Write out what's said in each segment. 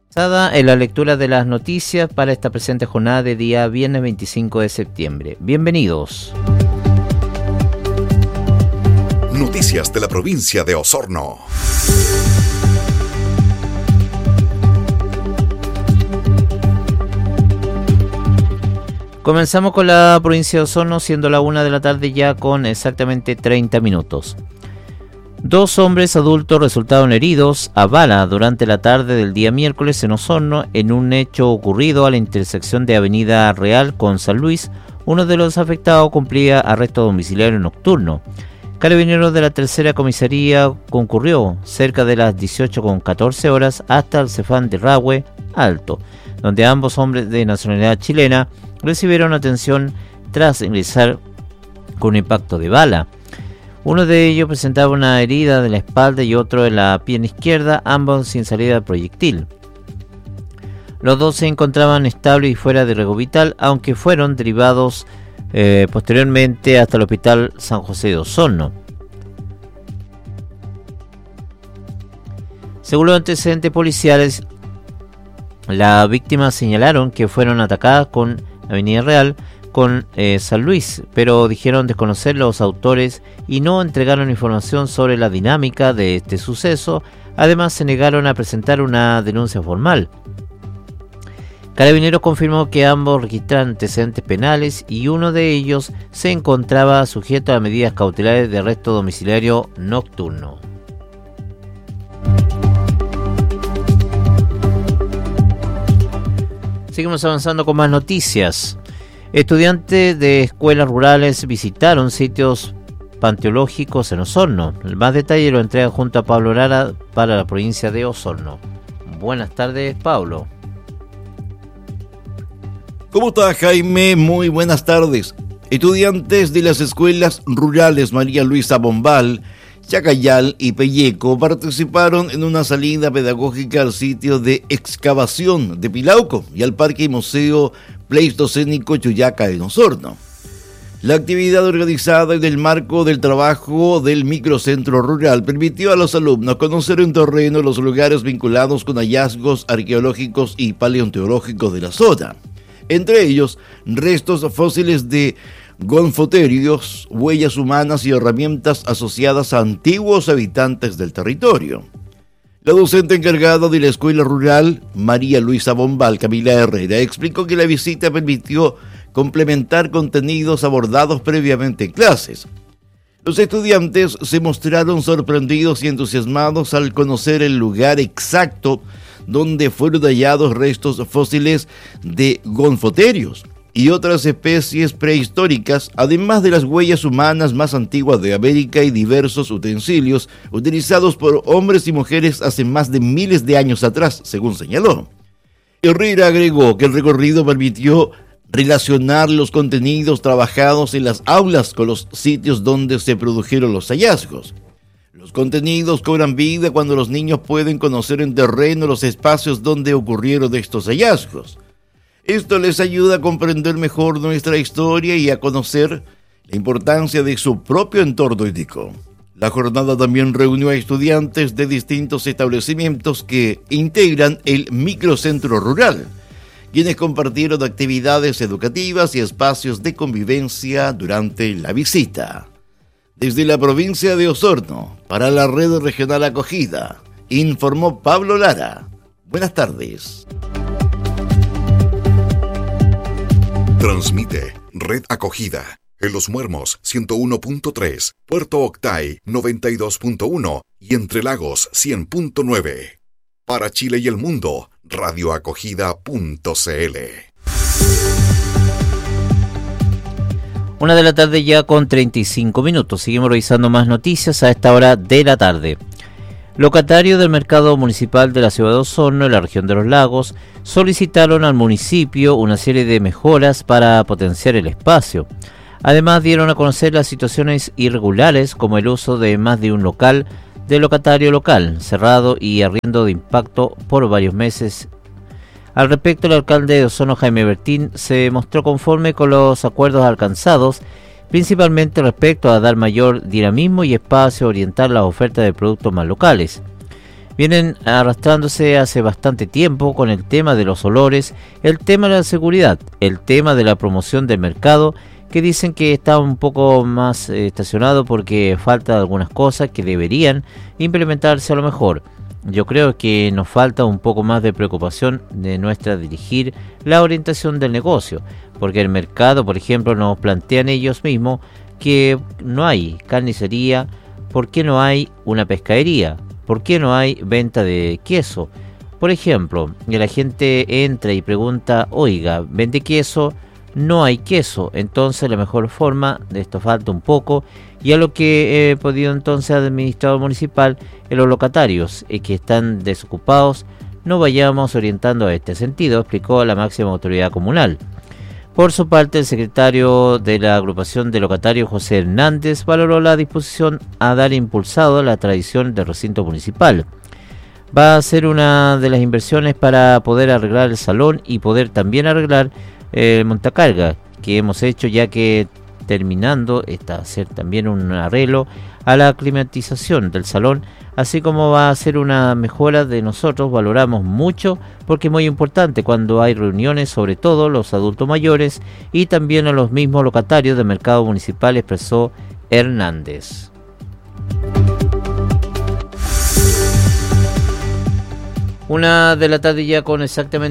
En la lectura de las noticias para esta presente jornada de día viernes 25 de septiembre. Bienvenidos. Noticias de la provincia de Osorno. Comenzamos con la provincia de Osorno, siendo la 1 de la tarde ya con exactamente 30 minutos. 2 hombres adultos resultaron heridos a bala durante la tarde del día miércoles en Osorno en un hecho ocurrido a la intersección de Avenida Real con San Luis. Uno de los afectados cumplía arresto domiciliario nocturno. Carabineros de la tercera comisaría concurrió cerca de las 18:14 horas hasta el Cefán de Rahue Alto, donde ambos hombres de nacionalidad chilena recibieron atención tras ingresar con impacto de bala. Uno de ellos presentaba una herida de la espalda y otro en la pierna izquierda, ambos sin salida de proyectil. Los dos se encontraban estables y fuera de riesgo vital, aunque fueron derivados posteriormente hasta el Hospital San José de Osorno. Según los antecedentes policiales, las víctimas señalaron que fueron atacadas con Avenida Real con San Luis, pero dijeron desconocer los autores y no entregaron información sobre la dinámica de este suceso. Además, se negaron a presentar una denuncia formal. Carabineros confirmó que ambos registraron antecedentes penales y uno de ellos se encontraba sujeto a medidas cautelares de arresto domiciliario nocturno. Seguimos avanzando con más noticias. Estudiantes de escuelas rurales visitaron sitios panteológicos en Osorno. El más detalle lo entrega junto a Pablo Lara para la provincia de Osorno. Buenas tardes, Pablo. ¿Cómo está, Jaime? Muy buenas tardes. Estudiantes de las escuelas rurales María Luisa Bombal, Chacayal y Pelleco participaron en una salida pedagógica al sitio de excavación de Pilauco y al Parque y Museo Pleistocénico Chuyaca en Osorno. La actividad organizada en el marco del trabajo del microcentro rural permitió a los alumnos conocer en terreno los lugares vinculados con hallazgos arqueológicos y paleontológicos de la zona. Entre ellos, restos fósiles de gonfoterios, huellas humanas y herramientas asociadas a antiguos habitantes del territorio. La docente encargada de la escuela rural, María Luisa Bombal, Camila Herrera, explicó que la visita permitió complementar contenidos abordados previamente en clases. Los estudiantes se mostraron sorprendidos y entusiasmados al conocer el lugar exacto donde fueron hallados restos fósiles de gonfoterios y otras especies prehistóricas, además de las huellas humanas más antiguas de América y diversos utensilios utilizados por hombres y mujeres hace más de miles de años atrás, según señaló. Herrera agregó que el recorrido permitió relacionar los contenidos trabajados en las aulas con los sitios donde se produjeron los hallazgos. Los contenidos cobran vida cuando los niños pueden conocer en terreno los espacios donde ocurrieron estos hallazgos. Esto les ayuda a comprender mejor nuestra historia y a conocer la importancia de su propio entorno étnico. La jornada también reunió a estudiantes de distintos establecimientos que integran el microcentro rural, quienes compartieron actividades educativas y espacios de convivencia durante la visita. Desde la provincia de Osorno, para la Red Regional Acogida, informó Pablo Lara. Buenas tardes. Transmite Red Acogida en Los Muermos 101.3, Puerto Octay 92.1 y Entre Lagos 100.9. Para Chile y el mundo, radioacogida.cl. 1 de la tarde ya con 35 minutos. Seguimos revisando más noticias a esta hora de la tarde. Locatarios del mercado municipal de la ciudad de Osorno, en la región de los lagos, solicitaron al municipio una serie de mejoras para potenciar el espacio. Además, dieron a conocer las situaciones irregulares como el uso de más de un local de locatario local, cerrado y arriendo de impacto por varios meses. Al respecto, el alcalde de Osorno, Jaime Bertín, se mostró conforme con los acuerdos alcanzados, principalmente respecto a dar mayor dinamismo y espacio a orientar las ofertas de productos más locales. vienen arrastrándose hace bastante tiempo con el tema de los olores, el tema de la seguridad, el tema de la promoción del mercado, que dicen que está un poco más estacionado porque falta algunas cosas que deberían implementarse a lo mejor. Yo creo que nos falta un poco más de preocupación de nuestra dirigir la orientación del negocio, porque el mercado, por ejemplo, nos plantean ellos mismos que no hay carnicería, ¿por qué no hay una pescadería? ¿Por qué no hay venta de queso? Por ejemplo, la gente entra y pregunta, oiga, ¿vende queso? No hay queso. Entonces la mejor forma, de esto falta un poco, y a lo que he podido entonces administrador municipal, en los locatarios que están desocupados, no vayamos orientando a este sentido, explicó la máxima autoridad comunal. Por su parte, el secretario de la agrupación de locatarios, José Hernández, valoró la disposición a dar impulsado la tradición del recinto municipal. Va a ser una de las inversiones para poder arreglar el salón y poder también arreglar el montacarga que hemos hecho, ya que terminando está a hacer también un arreglo a la climatización del salón, así como va a ser una mejora de nosotros, valoramos mucho porque es muy importante cuando hay reuniones, sobre todo los adultos mayores y también a los mismos locatarios del mercado municipal, expresó Hernández. Una de la tarde ya con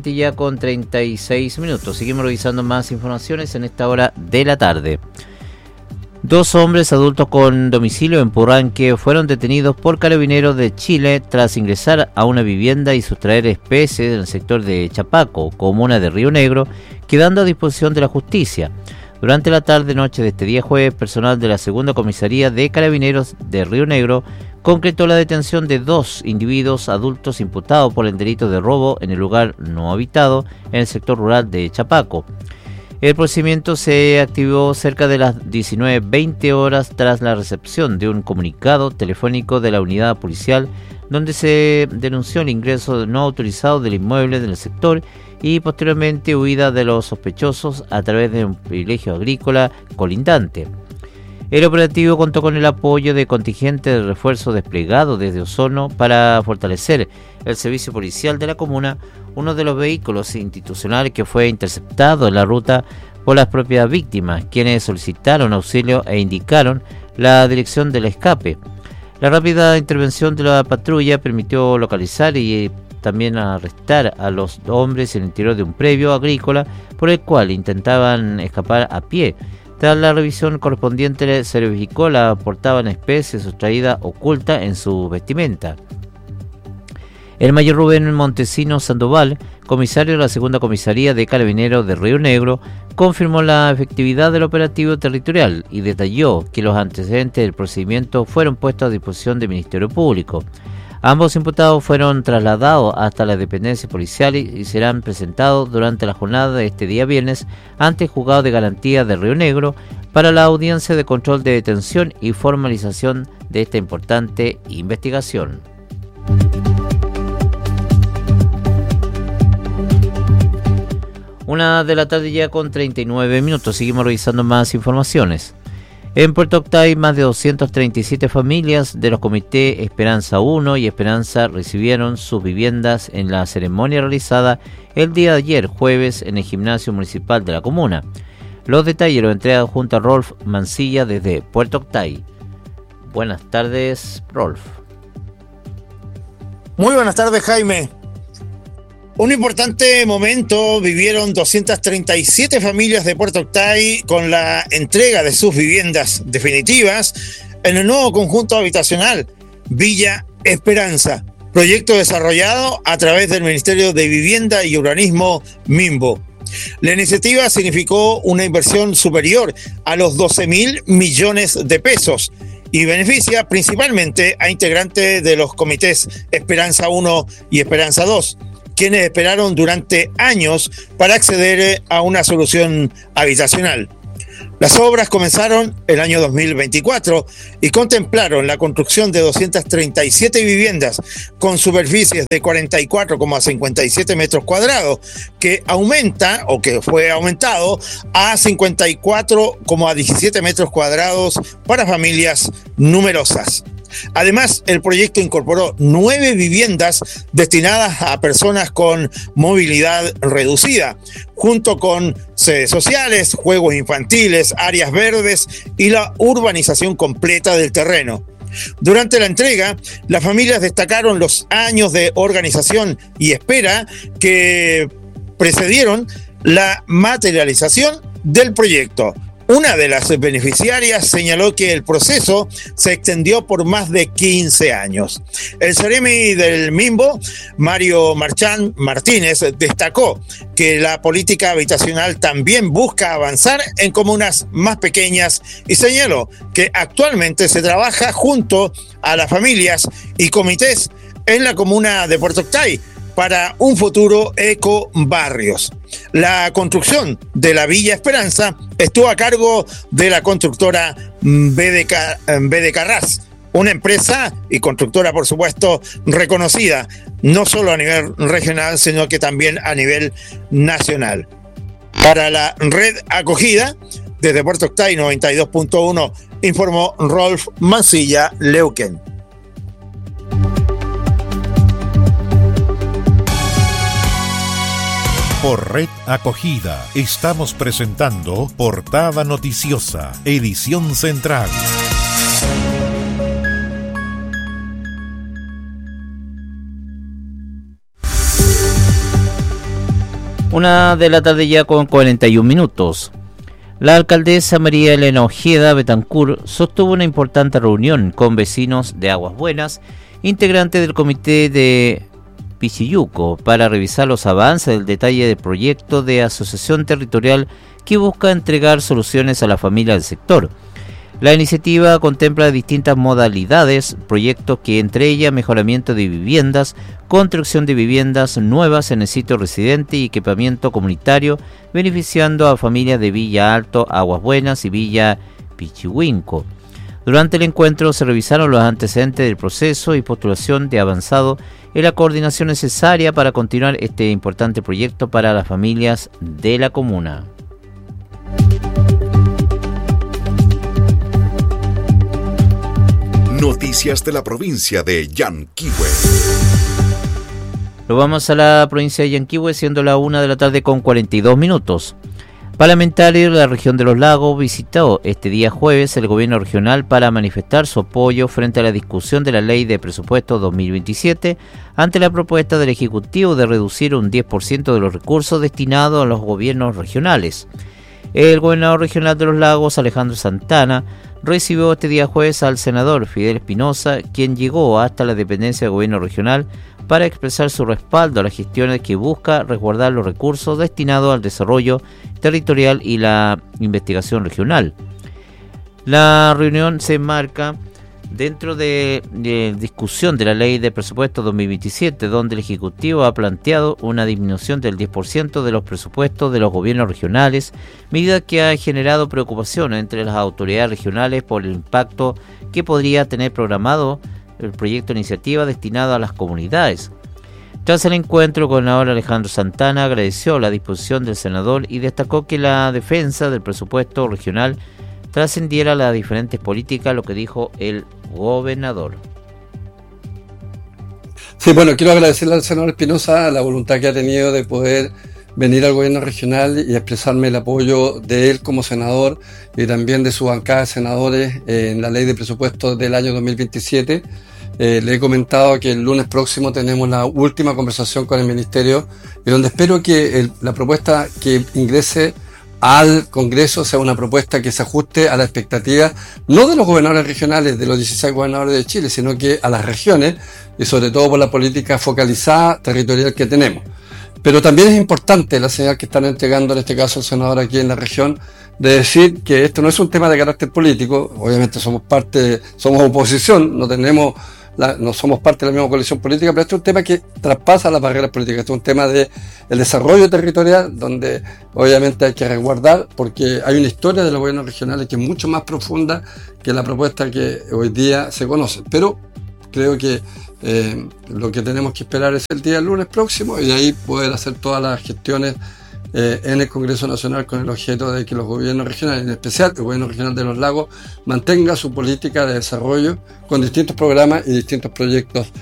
36 minutos. Seguimos revisando más informaciones en esta hora de la tarde. 2 hombres adultos con domicilio en Purranque fueron detenidos por Carabineros de Chile tras ingresar a una vivienda y sustraer especies en el sector de Chapaco, comuna de Río Negro, quedando a disposición de la justicia. Durante la tarde-noche de este día jueves, personal de la segunda comisaría de Carabineros de Río Negro concretó la detención de 2 individuos adultos imputados por el delito de robo en el lugar no habitado en el sector rural de Chapaco. El procedimiento se activó cerca de las 19:20 horas tras la recepción de un comunicado telefónico de la unidad policial donde se denunció el ingreso no autorizado del inmueble del sector y posteriormente huida de los sospechosos a través de un privilegio agrícola colindante. El operativo contó con el apoyo de contingentes de refuerzo desplegado desde Osorno para fortalecer el servicio policial de la comuna, uno de los vehículos institucionales que fue interceptado en la ruta por las propias víctimas, quienes solicitaron auxilio e indicaron la dirección del escape. La rápida intervención de la patrulla permitió localizar y también arrestar a los hombres en el interior de un predio agrícola por el cual intentaban escapar a pie. Tras la revisión correspondiente se verificó la portaban especie sustraída oculta en su vestimenta. El mayor Rubén Montesinos Sandoval, comisario de la segunda comisaría de Carabineros de Río Negro, confirmó la efectividad del operativo territorial y detalló que los antecedentes del procedimiento fueron puestos a disposición del Ministerio Público. Ambos imputados fueron trasladados hasta las dependencias policiales y serán presentados durante la jornada de este día viernes ante el Juzgado de Garantía de Río Negro para la audiencia de control de detención y formalización de esta importante investigación. Una de la tarde ya con 39 minutos. Seguimos revisando más informaciones. En Puerto Octay, más de 237 familias de los comités Esperanza 1 y Esperanza recibieron sus viviendas en la ceremonia realizada el día de ayer, jueves, en el gimnasio municipal de la comuna. Los detalles los entrega junto a Rolf Mancilla desde Puerto Octay. Buenas tardes, Rolf. Muy buenas tardes, Jaime. Un importante momento vivieron 237 familias de Puerto Octay con la entrega de sus viviendas definitivas en el nuevo conjunto habitacional Villa Esperanza, proyecto desarrollado a través del Ministerio de Vivienda y Urbanismo MIMBO. La iniciativa significó una inversión superior a los 12.000 millones de pesos y beneficia principalmente a integrantes de los comités Esperanza 1 y Esperanza 2, quienes esperaron durante años para acceder a una solución habitacional. Las obras comenzaron el año 2024 y contemplaron la construcción de 237 viviendas con superficies de 44,57 metros cuadrados, que aumenta o que fue aumentado a 54,17 metros cuadrados para familias numerosas. Además, el proyecto incorporó 9 viviendas destinadas a personas con movilidad reducida, junto con sedes sociales, juegos infantiles, áreas verdes y la urbanización completa del terreno. Durante la entrega, las familias destacaron los años de organización y espera que precedieron la materialización del proyecto. Una de las beneficiarias señaló que el proceso se extendió por más de 15 años. El Ceremi del Mimbo, Mario Marchán Martínez, destacó que la política habitacional también busca avanzar en comunas más pequeñas y señaló que actualmente se trabaja junto a las familias y comités en la comuna de Puerto Octay para un futuro ecobarrios. La construcción de la Villa Esperanza estuvo a cargo de la constructora BD Carras, una empresa y constructora, por supuesto, reconocida no solo a nivel regional, sino que también a nivel nacional. Para la red acogida, desde Puerto Octay 92.1, informó Rolf Mancilla Leuken. Por Red Acogida estamos presentando Portada Noticiosa, edición central. Una de la tarde ya con 41 minutos. La alcaldesa María Elena Ojeda Betancur sostuvo una importante reunión con vecinos de Aguas Buenas, integrantes del comité de Pichilluco, para revisar los avances del detalle del proyecto de asociación territorial que busca entregar soluciones a la familia del sector. La iniciativa contempla distintas modalidades, proyectos que entre ellas mejoramiento de viviendas, construcción de viviendas nuevas en el sitio residente y equipamiento comunitario, beneficiando a familias de Villa Alto, Aguas Buenas y Villa Pichihuinco. Durante el encuentro se revisaron los antecedentes del proceso y postulación de avanzado en la coordinación necesaria para continuar este importante proyecto para las familias de la comuna. Noticias de la provincia de Yanquihue. Lo vamos a la provincia de Yanquihue, siendo la 1 de la tarde con 42 minutos. Parlamentario de la región de los lagos visitó este día jueves el gobierno regional para manifestar su apoyo frente a la discusión de la ley de presupuesto 2027 ante la propuesta del Ejecutivo de reducir un 10% de los recursos destinados a los gobiernos regionales. El gobernador regional de los lagos, Alejandro Santana, recibió este día jueves al senador Fidel Espinosa, quien llegó hasta la dependencia del gobierno regional para expresar su respaldo a las gestiones que busca resguardar los recursos destinados al desarrollo territorial y la investigación regional. La reunión se enmarca dentro de discusión de la ley de presupuesto 2027, donde el Ejecutivo ha planteado una disminución del 10% de los presupuestos de los gobiernos regionales, medida que ha generado preocupación entre las autoridades regionales por el impacto que podría tener programado el proyecto de iniciativa destinado a las comunidades. Tras el encuentro, el gobernador Alejandro Santana agradeció la disposición del senador y destacó que la defensa del presupuesto regional trascendiera las diferentes políticas, lo que dijo el gobernador. Sí, bueno, quiero agradecerle al senador Espinosa la voluntad que ha tenido de poder venir al gobierno regional y expresarme el apoyo de él como senador y también de su bancada de senadores en la ley de presupuesto del año 2027. Le he comentado que el lunes próximo tenemos la última conversación con el ministerio y donde espero que la propuesta que ingrese al Congreso sea una propuesta que se ajuste a la expectativa no de los gobernadores regionales, de los 16 gobernadores de Chile, sino que a las regiones y sobre todo por la política focalizada territorial que tenemos. Pero también es importante la señal que están entregando en este caso el senador aquí en la región de decir que esto no es un tema de carácter político. Obviamente somos oposición, no somos parte de la misma coalición política, pero este es un tema que traspasa las barreras políticas. Este es un tema de el desarrollo territorial, donde obviamente hay que resguardar, porque hay una historia de los gobiernos regionales que es mucho más profunda que la propuesta que hoy día se conoce. Pero creo que lo que tenemos que esperar es el día lunes próximo y de ahí poder hacer todas las gestiones en el Congreso Nacional con el objeto de que los gobiernos regionales, en especial el gobierno regional de Los Lagos, mantenga su política de desarrollo con distintos programas y distintos proyectos